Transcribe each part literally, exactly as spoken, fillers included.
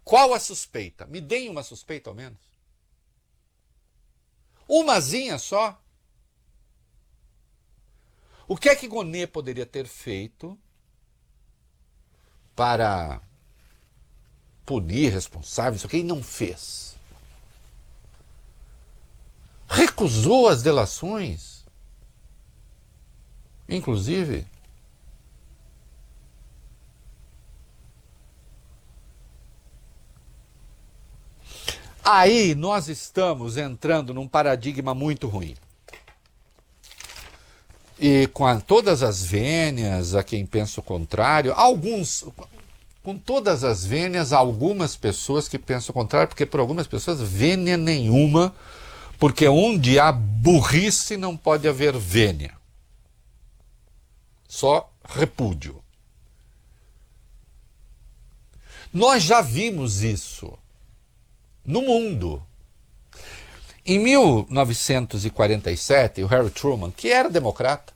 Qual a suspeita? Me deem uma suspeita ao menos. Umazinha só. O que é que Gonê poderia ter feito para punir responsáveis? O que ele não fez? Recusou as delações. Inclusive, aí nós estamos entrando num paradigma muito ruim. E com a, todas as vênias a quem pensa o contrário, alguns, com todas as vênias, algumas pessoas que pensam o contrário, porque por algumas pessoas vênia nenhuma, porque onde há burrice não pode haver vênia. Só repúdio. Nós já vimos isso no mundo. Em mil novecentos e quarenta e sete, o Harry Truman, que era democrata,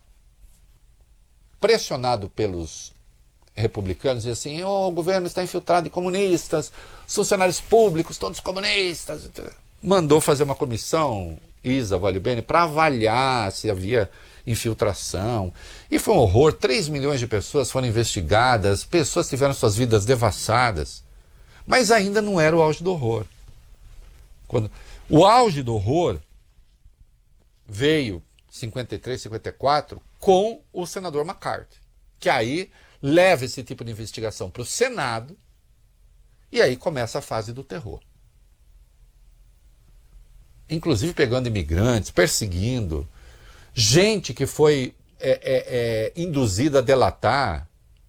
pressionado pelos republicanos, dizia assim, oh, o governo está infiltrado em comunistas, os funcionários públicos, todos comunistas. Mandou fazer uma comissão, Isa Valibene, para avaliar se havia infiltração. E foi um horror, três milhões de pessoas foram investigadas, pessoas tiveram suas vidas devassadas. Mas ainda não era o auge do horror. Quando... O auge do horror veio em cinquenta e três, cinquenta e quatro com o senador McCarthy, que aí leva esse tipo de investigação para o Senado e aí começa a fase do terror. Inclusive pegando imigrantes, perseguindo, gente que foi é, é, é, induzida a delatar.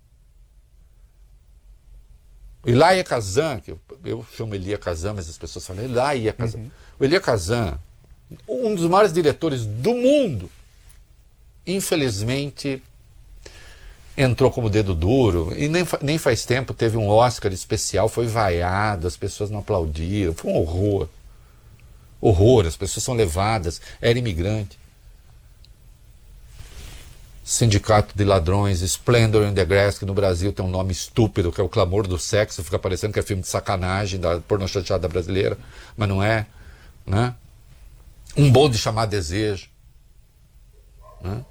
Elia Kazan, que eu, eu chamo Elia Kazan, mas as pessoas falam Elia Kazan. Uhum. O Elia Kazan, um dos maiores diretores do mundo, infelizmente entrou como dedo duro, e nem, nem faz tempo teve um Oscar especial, foi vaiado, as pessoas não aplaudiram, foi um horror. Horror, as pessoas são levadas, era imigrante. Sindicato de Ladrões, Splendor in the Grass, que no Brasil tem um nome estúpido, que é o Clamor do Sexo, fica parecendo que é filme de sacanagem da pornochanchada brasileira, mas não é, né? Um bonde chamado Desejo, né?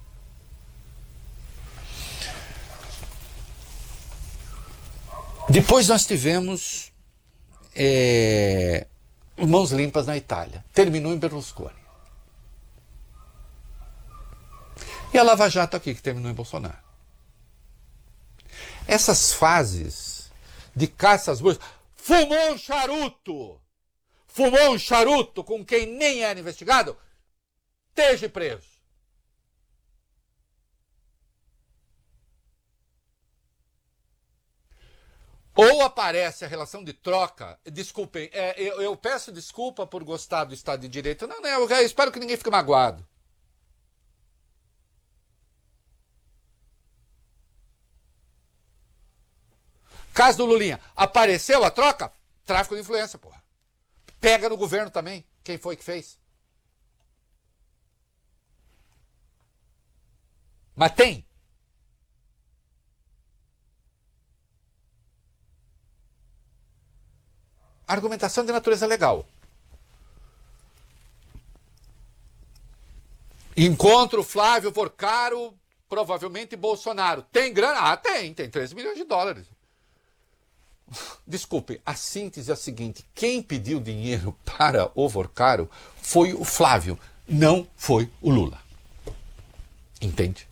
Depois nós tivemos é, Mãos Limpas na Itália, terminou em Berlusconi. E a Lava Jato aqui, que terminou em Bolsonaro. Essas fases de caça às bruxas. Fumou um charuto! Fumou um charuto com quem nem era investigado? Esteja preso. Ou aparece a relação de troca. Desculpem, é, eu, eu peço desculpa por gostar do Estado de Direito. Não, não, eu espero que ninguém fique magoado. Caso do Lulinha, apareceu a troca? Tráfico de influência, porra. Pega no governo também. Quem foi que fez? Mas tem. Argumentação de natureza legal. Encontro Flávio Porcaro, provavelmente Bolsonaro. Tem grana? Ah, tem. Tem três milhões de dólares. Desculpe, a síntese é a seguinte: quem pediu dinheiro para o Porcaro foi o Flávio, não foi o Lula. Entende?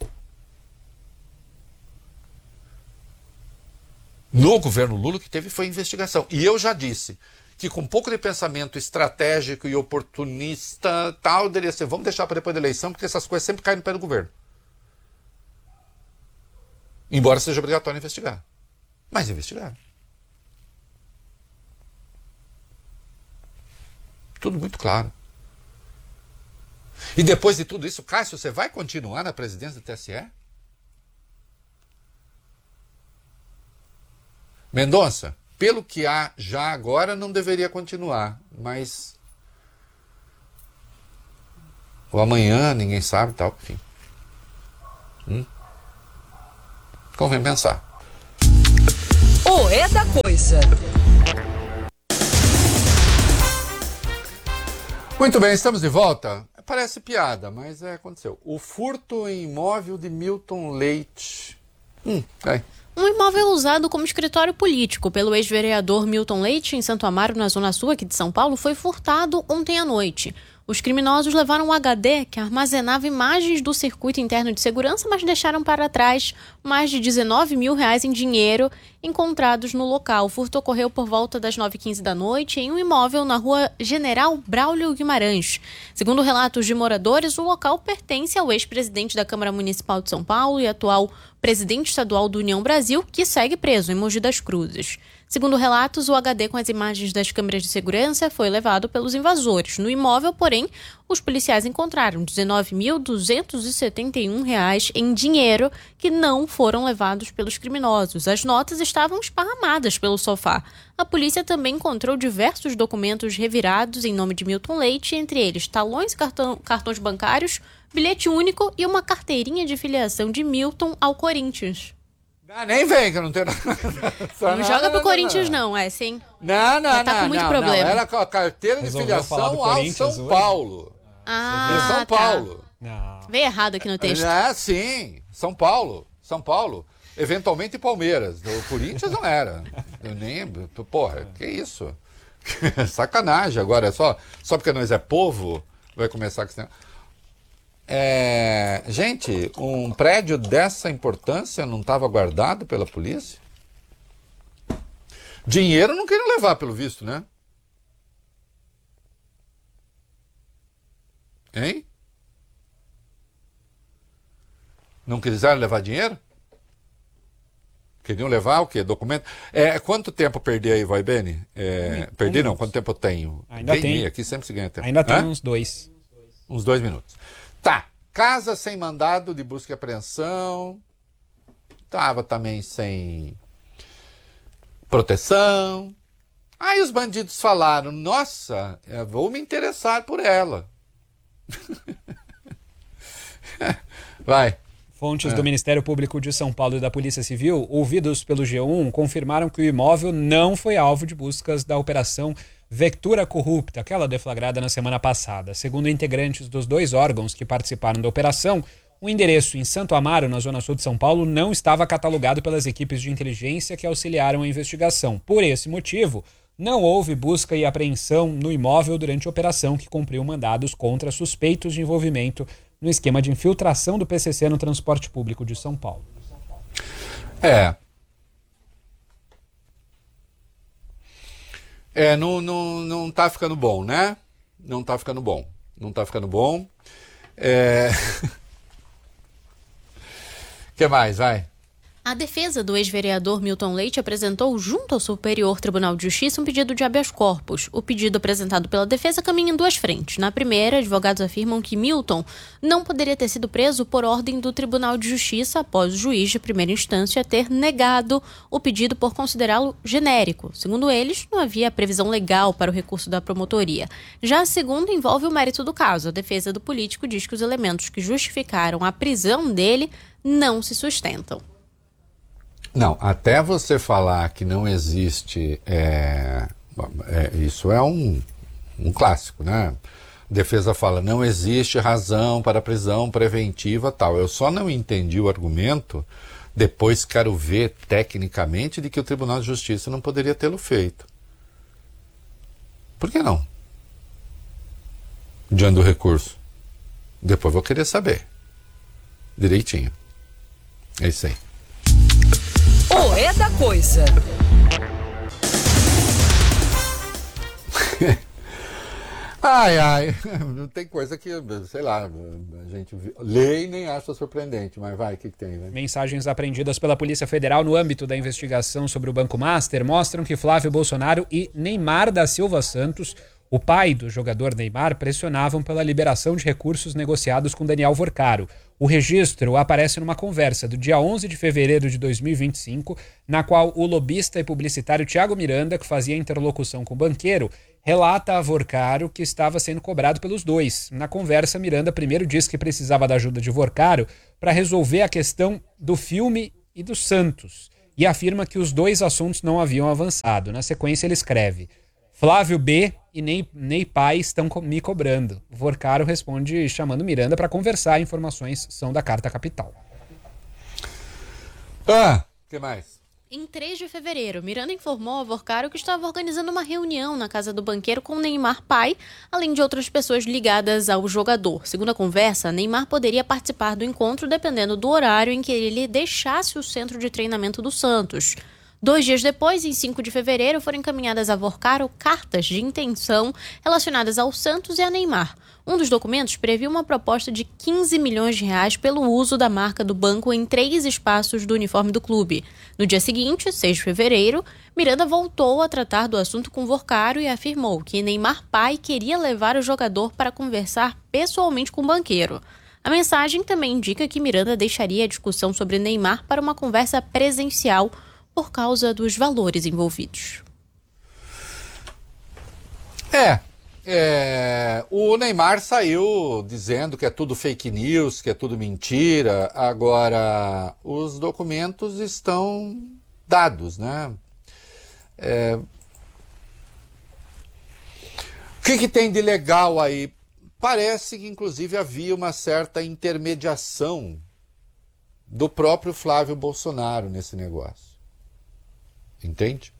No governo Lula, o que teve foi investigação. E eu já disse que com um pouco de pensamento estratégico e oportunista, tal, deveria ser, vamos deixar para depois da eleição, porque essas coisas sempre caem no pé do governo. Embora seja obrigatório investigar. Mas investigaram. Tudo muito claro. E depois de tudo isso, Cássio, você vai continuar na presidência do T S E? Mendonça, pelo que há já agora, não deveria continuar, mas o amanhã, ninguém sabe, tal, enfim. Hum? Convém pensar. O É da Coisa. Muito bem, estamos de volta. Parece piada, mas é, aconteceu. O furto em imóvel de Milton Leite. Hum, vai. Um imóvel usado como escritório político pelo ex-vereador Milton Leite, em Santo Amaro, na Zona Sul aqui de São Paulo, foi furtado ontem à noite. Os criminosos levaram um H D que armazenava imagens do circuito interno de segurança, mas deixaram para trás mais de dezenove mil reais em dinheiro encontrados no local. O furto ocorreu por volta das nove e quinze da noite em um imóvel na rua General Braulio Guimarães. Segundo relatos de moradores, o local pertence ao ex-presidente da Câmara Municipal de São Paulo e atual presidente estadual do União Brasil, que segue preso em Mogi das Cruzes. Segundo relatos, o H D com as imagens das câmeras de segurança foi levado pelos invasores. No imóvel, porém, os policiais encontraram dezenove mil duzentos e setenta e um reais em dinheiro que não foram levados pelos criminosos. As notas estavam esparramadas pelo sofá. A polícia também encontrou diversos documentos revirados em nome de Milton Leite, entre eles talões e cartão, cartões bancários, bilhete único e uma carteirinha de filiação de Milton ao Corinthians. Ah, nem vem, que eu não tenho nada. Não, não joga pro Corinthians, não, é sim. Não, não, Já tá não. com muito não, problema. Não. Era com a carteira de Resolveu filiação ao São hoje? Paulo. Ah, Em São tá. Paulo. Não. Veio errado aqui no texto. É, sim. São Paulo. São Paulo. Eventualmente Palmeiras. O Corinthians não era. Eu nem. Porra, que isso? Sacanagem. Agora, é só, só porque nós é povo, vai começar com esse negócio. É, gente, um prédio dessa importância não estava guardado pela polícia? Dinheiro não queriam levar, pelo visto, né? Hein? Não quiseram levar dinheiro? Queriam levar o quê? Documento? É, quanto tempo perdi aí, vai, Beni? É, Um, perdi um não, minuto. quanto tempo eu tenho? Ainda Ganhei, tem. aqui sempre se ganha tempo. Ainda tem Hã? uns dois. Uns dois minutos. Tá, casa sem mandado de busca e apreensão. Tava também sem proteção. Aí os bandidos falaram, nossa, eu vou me interessar por ela. Vai. Fontes É. do Ministério Público de São Paulo e da Polícia Civil, ouvidos pelo G um, confirmaram que o imóvel não foi alvo de buscas da Operação Vectura Corrupta, aquela deflagrada na semana passada. Segundo integrantes dos dois órgãos que participaram da operação, o endereço em Santo Amaro, na Zona Sul de São Paulo, não estava catalogado pelas equipes de inteligência que auxiliaram a investigação. Por esse motivo, não houve busca e apreensão no imóvel durante a operação, que cumpriu mandados contra suspeitos de envolvimento no esquema de infiltração do P C C no transporte público de São Paulo. É. É, não, não, não tá ficando bom, né? Não tá ficando bom. Não tá ficando bom. É... O que mais, vai? A defesa do ex-vereador Milton Leite apresentou junto ao Superior Tribunal de Justiça um pedido de habeas corpus. O pedido apresentado pela defesa caminha em duas frentes. Na primeira, advogados afirmam que Milton não poderia ter sido preso por ordem do Tribunal de Justiça após o juiz de primeira instância ter negado o pedido por considerá-lo genérico. Segundo eles, não havia previsão legal para o recurso da promotoria. Já a segunda envolve o mérito do caso. A defesa do político diz que os elementos que justificaram a prisão dele não se sustentam. Não, até você falar que não existe, é, é, isso é um, um clássico, né? A defesa fala, não existe razão para prisão preventiva tal. Eu só não entendi o argumento, depois quero ver tecnicamente, de que o Tribunal de Justiça não poderia tê-lo feito. Por que não? Diante do recurso. Depois vou querer saber. Direitinho. É isso aí. O é da coisa. Ai, ai, não tem coisa que, sei lá, a gente lê e nem acha surpreendente, mas vai, o que, que tem, né? Mensagens apreendidas pela Polícia Federal no âmbito da investigação sobre o Banco Master mostram que Flávio Bolsonaro e Neymar da Silva Santos, o pai do jogador Neymar, pressionavam pela liberação de recursos negociados com Daniel Vorcaro. O registro aparece numa conversa do dia onze de fevereiro de dois mil e vinte e cinco, na qual o lobista e publicitário Thiago Miranda, que fazia interlocução com o banqueiro, relata a Vorcaro que estava sendo cobrado pelos dois. Na conversa, Miranda primeiro diz que precisava da ajuda de Vorcaro para resolver a questão do filme e do Santos, e afirma que os dois assuntos não haviam avançado. Na sequência, ele escreve: Flávio B. e nem, nem pai estão co- me cobrando. Vorcaro responde chamando Miranda para conversar. Informações são da Carta Capital. Ah, o que mais? Em três de fevereiro, Miranda informou a Vorcaro que estava organizando uma reunião na casa do banqueiro com Neymar pai, além de outras pessoas ligadas ao jogador. Segundo a conversa, Neymar poderia participar do encontro dependendo do horário em que ele deixasse o centro de treinamento do Santos. Dois dias depois, em cinco de fevereiro, foram encaminhadas a Vorcaro cartas de intenção relacionadas ao Santos e a Neymar. Um dos documentos previa uma proposta de quinze milhões de reais pelo uso da marca do banco em três espaços do uniforme do clube. No dia seguinte, seis de fevereiro, Miranda voltou a tratar do assunto com Vorcaro e afirmou que Neymar pai queria levar o jogador para conversar pessoalmente com o banqueiro. A mensagem também indica que Miranda deixaria a discussão sobre Neymar para uma conversa presencial por causa dos valores envolvidos. É, é, o Neymar saiu dizendo que é tudo fake news, que é tudo mentira. Agora, os documentos estão dados, né? É, o que, que tem de legal aí? Parece que, inclusive, havia uma certa intermediação do próprio Flávio Bolsonaro nesse negócio. Entende?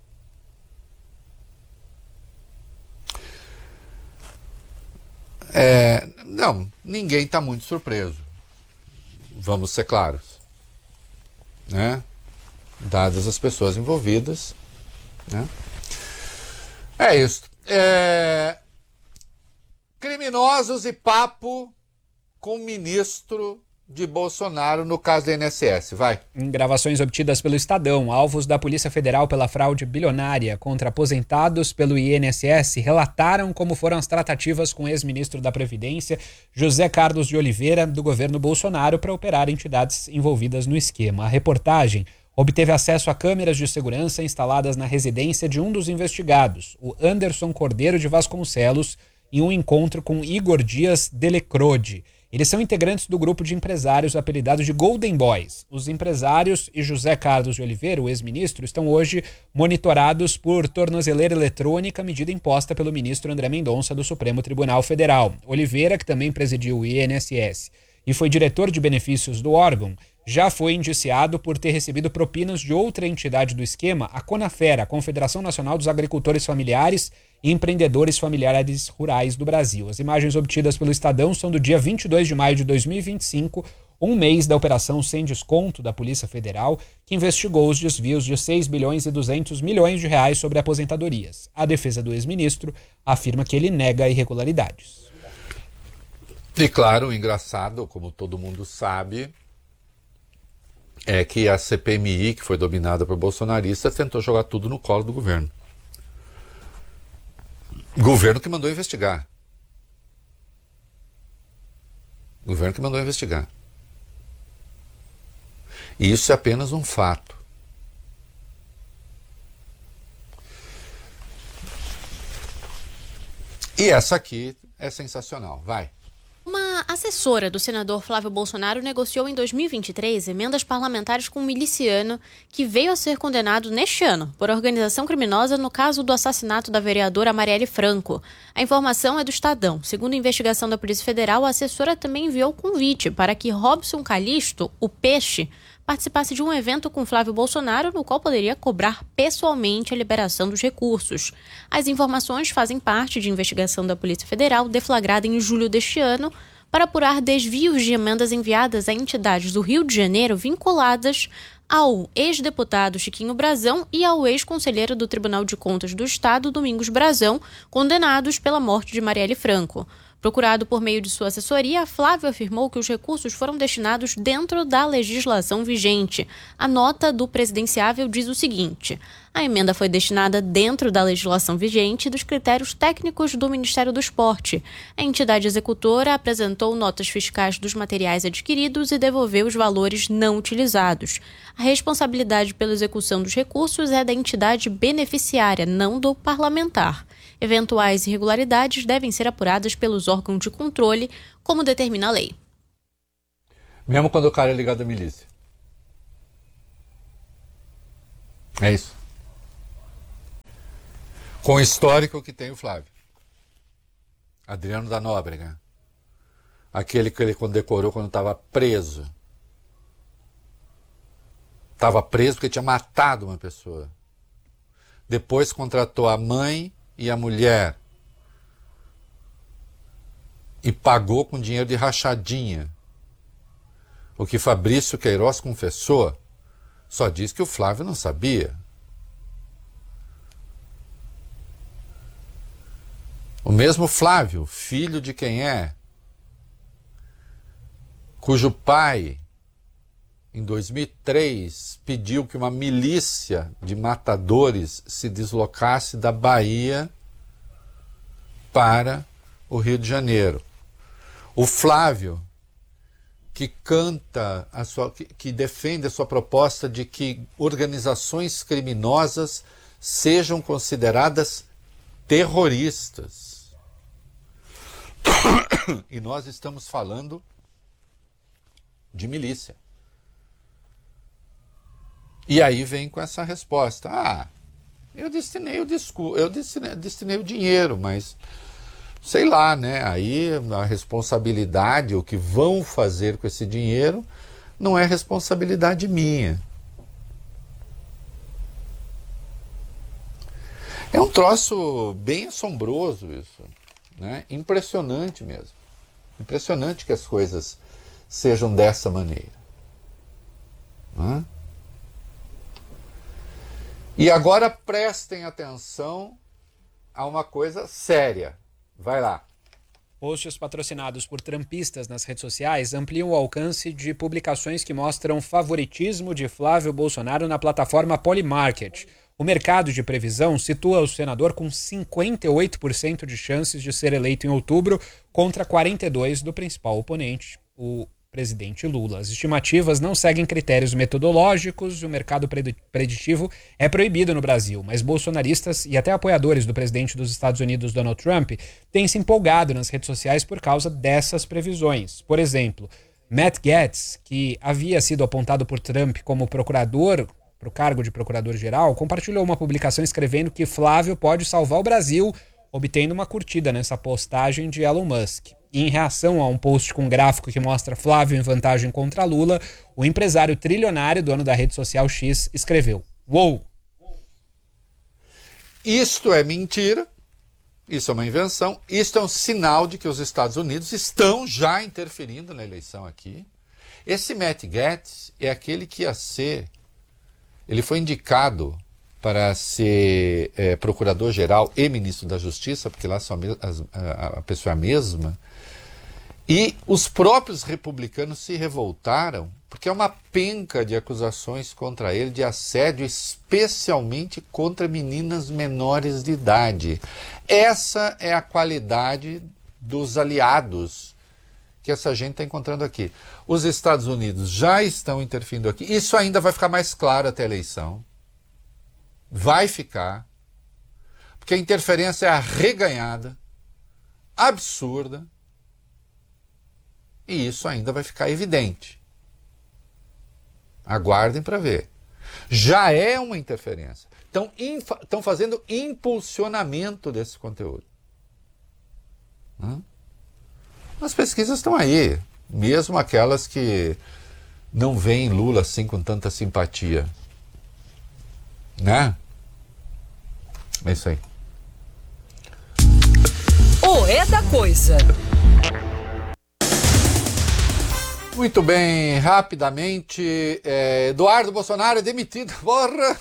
É, não, ninguém está muito surpreso. Vamos ser claros, né? Dadas as pessoas envolvidas, né? É isso. É... Criminosos e papo com o ministro de Bolsonaro no caso do I N S S. Vai. Em gravações obtidas pelo Estadão, alvos da Polícia Federal pela fraude bilionária contra aposentados pelo I N S S relataram como foram as tratativas com o ex-ministro da Previdência, José Carlos de Oliveira, do governo Bolsonaro, para operar entidades envolvidas no esquema. A reportagem obteve acesso a câmeras de segurança instaladas na residência de um dos investigados, o Anderson Cordeiro de Vasconcelos, em um encontro com Igor Dias Delecrode. Eles são integrantes do grupo de empresários apelidado de Golden Boys. Os empresários e José Carlos de Oliveira, o ex-ministro, estão hoje monitorados por tornozeleira eletrônica, medida imposta pelo ministro André Mendonça do Supremo Tribunal Federal. Oliveira, que também presidiu o I N S S e foi diretor de benefícios do órgão, já foi indiciado por ter recebido propinas de outra entidade do esquema, a Conafera, a Confederação Nacional dos Agricultores Familiares e Empreendedores Familiares Rurais do Brasil. As imagens obtidas pelo Estadão são do dia vinte e dois de maio de dois mil e vinte e cinco, um mês da Operação Sem Desconto da Polícia Federal, que investigou os desvios de seis bilhões e duzentos milhões de reais sobre aposentadorias. A defesa do ex-ministro afirma que ele nega irregularidades. E claro, o engraçado, como todo mundo sabe, é que a C P M I, que foi dominada por bolsonaristas, tentou jogar tudo no colo do governo. Governo que mandou investigar. Governo que mandou investigar. E isso é apenas um fato. E essa aqui é sensacional. Vai. Uma assessora do senador Flávio Bolsonaro negociou em dois mil e vinte e três emendas parlamentares com um miliciano que veio a ser condenado neste ano por organização criminosa no caso do assassinato da vereadora Marielle Franco. A informação é do Estadão. Segundo a investigação da Polícia Federal, a assessora também enviou convite para que Robson Calixto, o Peixe, participasse de um evento com Flávio Bolsonaro, no qual poderia cobrar pessoalmente a liberação dos recursos. As informações fazem parte de investigação da Polícia Federal, deflagrada em julho deste ano, para apurar desvios de emendas enviadas a entidades do Rio de Janeiro vinculadas ao ex-deputado Chiquinho Brazão e ao ex-conselheiro do Tribunal de Contas do Estado, Domingos Brazão, condenados pela morte de Marielle Franco. Procurado por meio de sua assessoria, Flávio afirmou que os recursos foram destinados dentro da legislação vigente. A nota do presidenciável diz o seguinte: a emenda foi destinada dentro da legislação vigente e dos critérios técnicos do Ministério do Esporte. A entidade executora apresentou notas fiscais dos materiais adquiridos e devolveu os valores não utilizados. A responsabilidade pela execução dos recursos é da entidade beneficiária, não do parlamentar. Eventuais irregularidades devem ser apuradas pelos órgãos de controle, como determina a lei. Mesmo quando o cara é ligado à milícia. É isso. Com o histórico que tem o Flávio. Adriano da Nóbrega. Aquele que ele condecorou quando estava preso. Estava preso porque tinha matado uma pessoa. Depois contratou a mãe e a mulher. E pagou com dinheiro de rachadinha. O que Fabrício Queiroz confessou, só diz que o Flávio não sabia. O mesmo Flávio, filho de quem é, cujo pai, em dois mil e três, pediu que uma milícia de matadores se deslocasse da Bahia para o Rio de Janeiro. O Flávio, que canta, a sua, que, que defende a sua proposta de que organizações criminosas sejam consideradas terroristas. E nós estamos falando de milícia. E aí vem com essa resposta. Ah, eu destinei o, discu eu destinei, destinei o dinheiro, mas sei lá, né? Aí a responsabilidade, o que vão fazer com esse dinheiro, não é responsabilidade minha. É um troço bem assombroso isso, né? Impressionante mesmo. Impressionante que as coisas sejam dessa maneira. Hã? E agora prestem atenção a uma coisa séria. Vai lá. Posts patrocinados por trumpistas nas redes sociais ampliam o alcance de publicações que mostram favoritismo de Flávio Bolsonaro na plataforma Polymarket. O mercado de previsão situa o senador com cinquenta e oito por cento de chances de ser eleito em outubro contra quarenta e dois por cento do principal oponente, o presidente Lula. As estimativas não seguem critérios metodológicos e o mercado preditivo é proibido no Brasil, mas bolsonaristas e até apoiadores do presidente dos Estados Unidos, Donald Trump, têm se empolgado nas redes sociais por causa dessas previsões. Por exemplo, Matt Gaetz, que havia sido apontado por Trump como procurador para o cargo de procurador-geral, compartilhou uma publicação escrevendo que Flávio pode salvar o Brasil, obtendo uma curtida nessa postagem de Elon Musk. E em reação a um post com um gráfico que mostra Flávio em vantagem contra Lula, o empresário trilionário, dono da rede social X, escreveu: "Uou! Isto é mentira, isso é uma invenção, isto é um sinal de que os Estados Unidos estão já interferindo na eleição aqui. Esse Matt Gaetz é aquele que ia ser, ele foi indicado para ser é, procurador-geral e ministro da Justiça, porque lá só a, a, a pessoa é a mesma. E os próprios republicanos se revoltaram, porque é uma penca de acusações contra ele de assédio, especialmente contra meninas menores de idade. Essa é a qualidade dos aliados que essa gente está encontrando aqui. Os Estados Unidos já estão interferindo aqui. Isso ainda vai ficar mais claro até a eleição. Vai ficar. Porque a interferência é arreganhada, absurda. E isso ainda vai ficar evidente. Aguardem para ver. Já é uma interferência. Estão fazendo impulsionamento desse conteúdo. Hã? As pesquisas estão aí. Mesmo aquelas que não veem Lula assim com tanta simpatia. Né? É isso aí. O É da Coisa. Muito bem, rapidamente, é, Eduardo Bolsonaro é demitido, porra!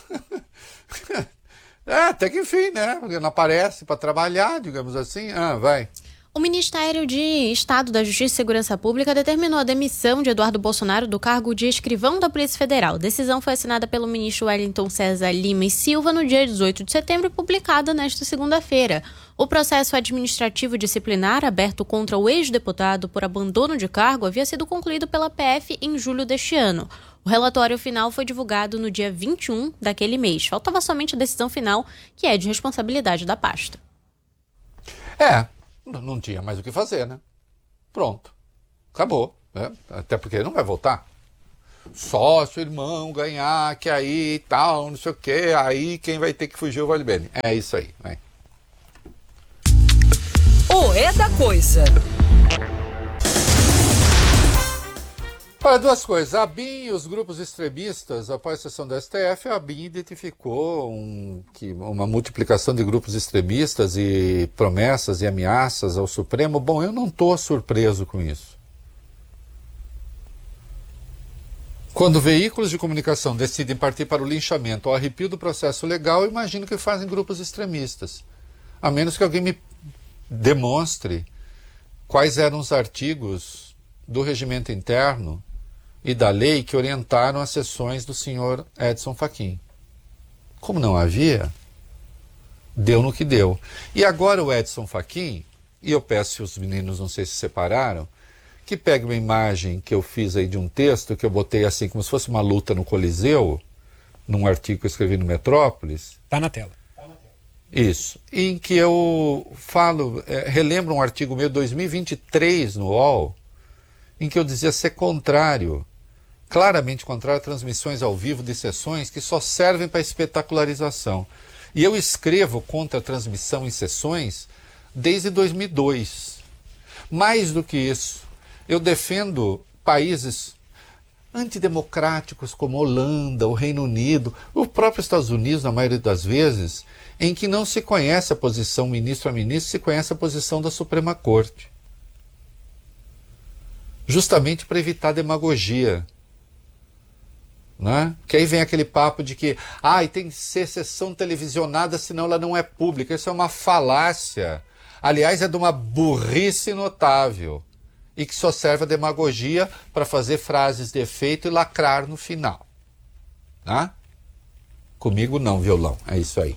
É, até que enfim, né? Porque não aparece para trabalhar, digamos assim. Ah, vai. O Ministério de Estado da Justiça e Segurança Pública determinou a demissão de Eduardo Bolsonaro do cargo de escrivão da Polícia Federal. A decisão foi assinada pelo ministro Wellington César Lima e Silva no dia dezoito de setembro e publicada nesta segunda-feira. O processo administrativo disciplinar aberto contra o ex-deputado por abandono de cargo havia sido concluído pela P F em julho deste ano. O relatório final foi divulgado no dia vinte e um daquele mês. Faltava somente a decisão final, que é de responsabilidade da pasta. É. Não tinha mais o que fazer, né? Pronto. Acabou. Né? Até porque ele não vai voltar. Só se o irmão ganhar, que aí e tal, não sei o quê, aí quem vai ter que fugir é o Vale Bene. É isso aí. Vai. O É da Coisa. Olha, duas coisas. A B I M e os grupos extremistas, após a sessão do S T F, a B I M identificou um, que, uma multiplicação de grupos extremistas e promessas e ameaças ao Supremo. Bom, eu não estou surpreso com isso. Quando veículos de comunicação decidem partir para o linchamento ao arrepio do processo legal, eu imagino que fazem grupos extremistas. A menos que alguém me demonstre quais eram os artigos do regimento interno e da lei que orientaram as sessões do senhor Edson Fachin. Como não havia, deu no que deu. E agora o Edson Fachin, e eu peço se os meninos não sei se separaram, que pegue uma imagem que eu fiz aí de um texto, que eu botei assim como se fosse uma luta no Coliseu, num artigo que eu escrevi no Metrópolis. Tá na tela. Isso, em que eu falo, é, relembro um artigo meu de dois mil e vinte e três no U O L, em que eu dizia ser contrário, claramente contrário a transmissões ao vivo de sessões que só servem para espetacularização. E eu escrevo contra a transmissão em sessões desde dois mil e dois. Mais do que isso, eu defendo países antidemocráticos como Holanda, o Reino Unido, o próprio Estados Unidos, na maioria das vezes, em que não se conhece a posição ministro a ministro, se conhece a posição da Suprema Corte. Justamente para evitar demagogia. Né? Que aí vem aquele papo de que ah, tem que ser sessão televisionada, senão ela não é pública. Isso é uma falácia. Aliás, é de uma burrice notável. E que só serve a demagogia para fazer frases de efeito e lacrar no final. Tá? Comigo não, violão. É isso aí.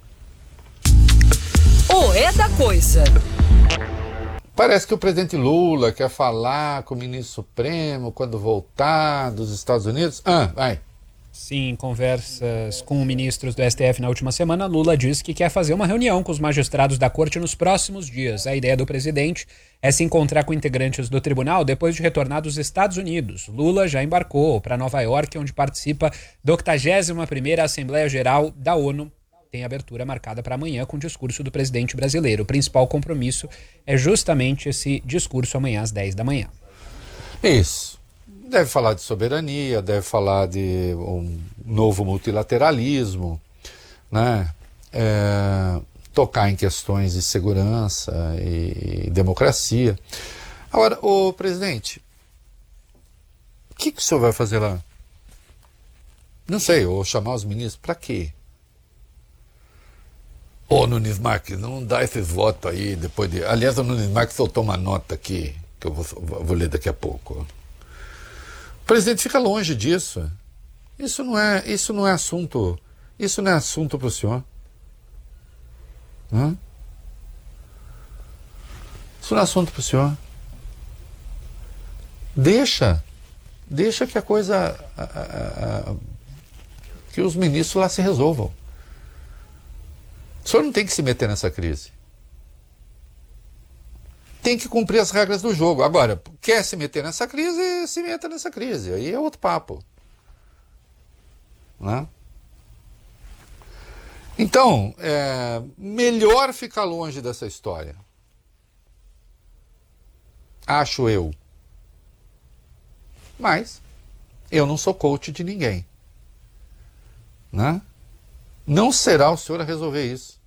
O É da Coisa. Parece que o presidente Lula quer falar com o ministro Supremo quando voltar dos Estados Unidos. Ah, vai. Sim, em conversas com ministros do S T F na última semana, Lula disse que quer fazer uma reunião com os magistrados da corte nos próximos dias. A ideia do presidente é se encontrar com integrantes do tribunal depois de retornar dos Estados Unidos. Lula já embarcou para Nova York, onde participa da octagésima primeira Assembleia Geral da ONU. Tem abertura marcada para amanhã com o discurso do presidente brasileiro. O principal compromisso é justamente esse discurso amanhã às dez da manhã. Isso. Deve falar de soberania, deve falar de um novo multilateralismo, né? É, tocar em questões de segurança e democracia. Agora, ô presidente, o que, que o senhor vai fazer lá? Não sei, ou chamar os ministros, para quê? Ô Nunes Marques, não dá esses votos aí depois de... Aliás, o Nunes Marques soltou uma nota aqui, que eu vou, vou ler daqui a pouco. O presidente fica longe disso. Isso não é, isso não é assunto, isso não é assunto para o senhor. Hã? Isso não é assunto para o senhor. Deixa, deixa que a coisa, a, a, a, que os ministros lá se resolvam. O senhor não tem que se meter nessa crise. Tem que cumprir as regras do jogo. Agora, quer se meter nessa crise, se meta nessa crise. Aí é outro papo. Né? Então, é melhor ficar longe dessa história. Acho eu. Mas eu não sou coach de ninguém. Né? Não será o senhor a resolver isso.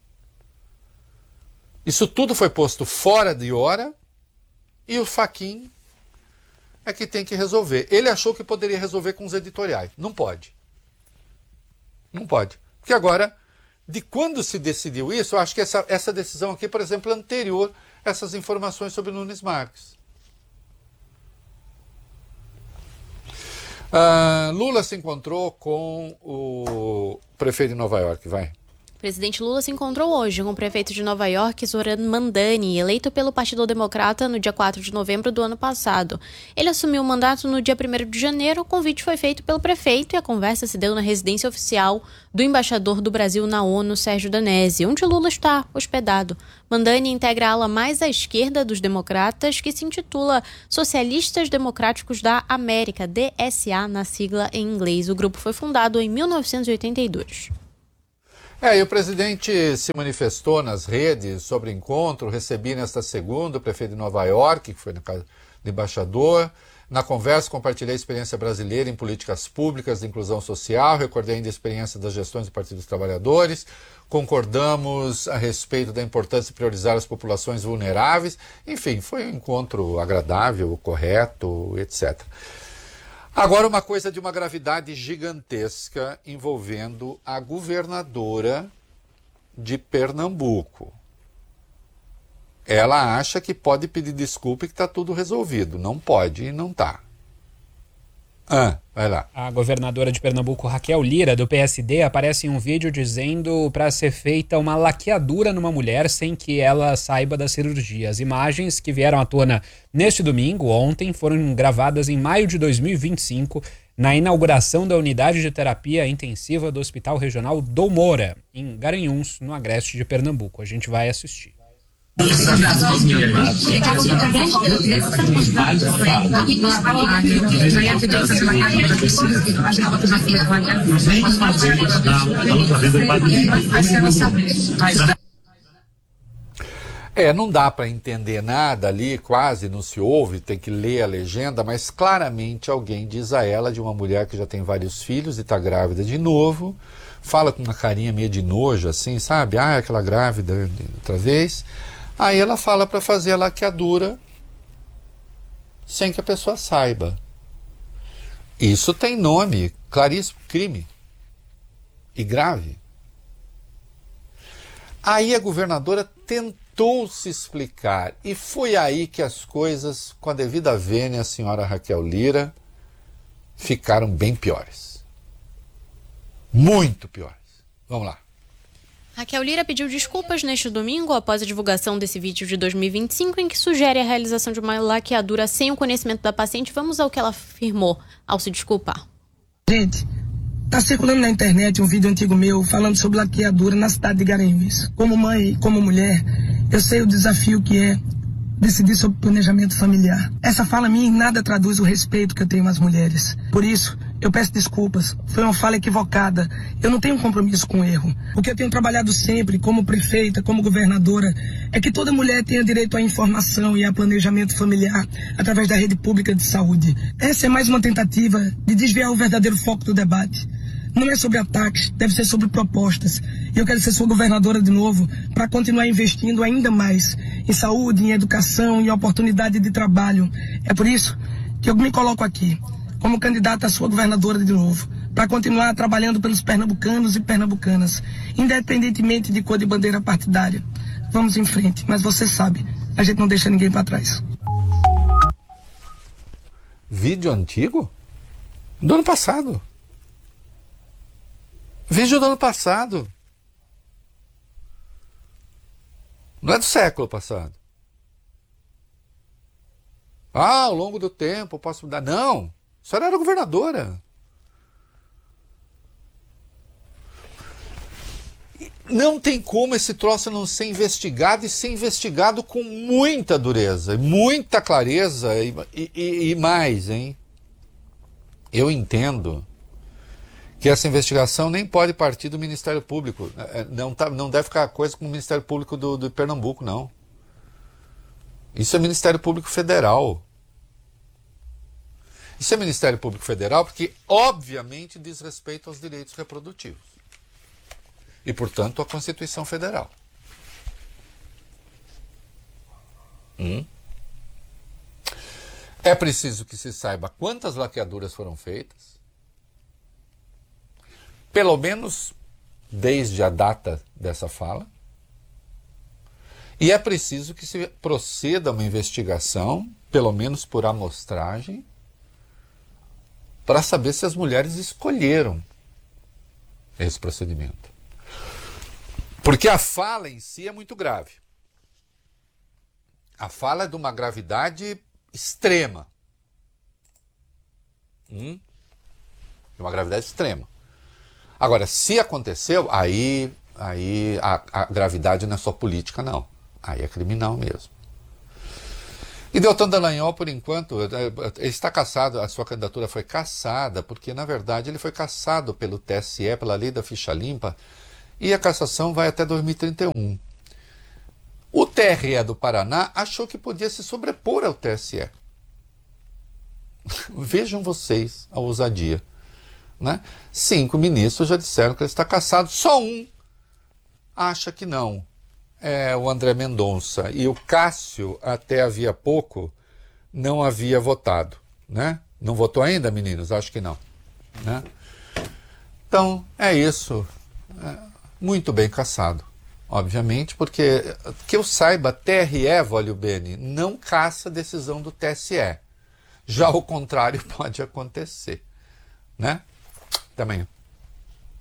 Isso tudo foi posto fora de hora e o Fachin é que tem que resolver. Ele achou que poderia resolver com os editoriais. Não pode. Não pode. Porque agora, de quando se decidiu isso, eu acho que essa, essa decisão aqui, por exemplo, é anterior a essas informações sobre Nunes Marques. Uh, Lula se encontrou com o prefeito de Nova York, vai. O presidente Lula se encontrou hoje com o prefeito de Nova York, Zoran Mandani, eleito pelo Partido Democrata no dia quatro de novembro do ano passado. Ele assumiu o mandato no dia primeiro de janeiro, o convite foi feito pelo prefeito e a conversa se deu na residência oficial do embaixador do Brasil na ONU, Sérgio Danesi, onde Lula está hospedado. Mandani integra a ala mais à esquerda dos democratas, que se intitula Socialistas Democráticos da América, D S A na sigla em inglês. O grupo foi fundado em mil novecentos e oitenta e dois. É, e o presidente se manifestou nas redes sobre o encontro. Recebi nesta segunda o prefeito de Nova York, que foi na casa do embaixador. Na conversa, compartilhei a experiência brasileira em políticas públicas de inclusão social, recordei ainda a experiência das gestões do Partido dos Trabalhadores, concordamos a respeito da importância de priorizar as populações vulneráveis. Enfim, foi um encontro agradável, correto, etcétera. Agora, uma coisa de uma gravidade gigantesca envolvendo a governadora de Pernambuco. Ela acha que pode pedir desculpa e que está tudo resolvido. Não pode e não está. Ah, vai lá. A governadora de Pernambuco, Raquel Lira, do P S D, aparece em um vídeo dizendo para ser feita uma laqueadura numa mulher sem que ela saiba da cirurgia. As imagens que vieram à tona neste domingo, ontem, foram gravadas em maio de dois mil e vinte e cinco, na inauguração da unidade de terapia intensiva do Hospital Regional Dom Moura, em Garanhuns, no agreste de Pernambuco. A gente vai assistir. É, não dá para entender nada ali, quase não se ouve, tem que ler a legenda, mas claramente alguém diz a ela, de uma mulher que já tem vários filhos e está grávida de novo, fala com uma carinha meio de nojo assim, sabe? Ah, aquela grávida outra vez. Aí ela fala para fazer a laqueadura sem que a pessoa saiba. Isso tem nome, claríssimo, crime. E grave. Aí a governadora tentou se explicar. E foi aí que as coisas, com a devida vênia, a senhora Raquel Lira, ficaram bem piores. Muito piores. Vamos lá. Raquel Lira pediu desculpas neste domingo após a divulgação desse vídeo de dois mil e vinte e cinco em que sugere a realização de uma laqueadura sem o conhecimento da paciente. Vamos ao que ela afirmou ao se desculpar. Gente, tá circulando na internet um vídeo antigo meu falando sobre laqueadura na cidade de Garanhuns. Como mãe e como mulher, eu sei o desafio que é decidir sobre planejamento familiar. Essa fala minha em nada traduz o respeito que eu tenho às mulheres. Por isso, eu peço desculpas. Foi uma fala equivocada. Eu não tenho compromisso com o erro. O que eu tenho trabalhado sempre, como prefeita, como governadora, é que toda mulher tenha direito à informação e a planejamento familiar através da rede pública de saúde. Essa é mais uma tentativa de desviar o verdadeiro foco do debate. Não é sobre ataques, deve ser sobre propostas. E eu quero ser sua governadora de novo para continuar investindo ainda mais em saúde, em educação, em oportunidade de trabalho. É por isso que eu me coloco aqui como candidata a sua governadora de novo, para continuar trabalhando pelos pernambucanos e pernambucanas, independentemente de cor de bandeira partidária. Vamos em frente, mas você sabe, a gente não deixa ninguém para trás. Vídeo antigo? Do ano passado. Vídeo do ano passado. Não é do século passado. Ah, ao longo do tempo eu posso mudar. Não, a senhora era governadora. Não tem como esse troço não ser investigado e ser investigado com muita dureza, muita clareza e, e, e mais, hein? Eu entendo que essa investigação nem pode partir do Ministério Público. Não, tá, não deve ficar coisa com o Ministério Público do, do Pernambuco, não. Isso é Ministério Público Federal. Isso é Ministério Público Federal porque, obviamente, diz respeito aos direitos reprodutivos. E, portanto, à Constituição Federal. Hum? É preciso que se saiba quantas laqueaduras foram feitas, pelo menos desde a data dessa fala, e é preciso que se proceda a uma investigação, pelo menos por amostragem, para saber se as mulheres escolheram esse procedimento. Porque a fala em si é muito grave. A fala é de uma gravidade extrema. Hum? De uma gravidade extrema. Agora, se aconteceu, aí, aí a, a gravidade não é só política, não. Aí é criminal mesmo. E Deltan Dallagnol, por enquanto, ele está cassado, a sua candidatura foi cassada, porque, na verdade, ele foi cassado pelo T S E, pela lei da ficha limpa, e a cassação vai até dois mil e trinta e um. O T R E do Paraná achou que podia se sobrepor ao T S E. Vejam vocês a ousadia. Né? Cinco ministros já disseram que ele está cassado, só um acha que não. É o André Mendonça. E o Cássio, até havia pouco, não havia votado. Né? Não votou ainda, meninos? Acho que não. Né? Então, é isso. É muito bem cassado, obviamente, porque, que eu saiba, T R E, Vólio Bene, não caça a decisão do T S E. Já o contrário pode acontecer. Né? Até amanhã.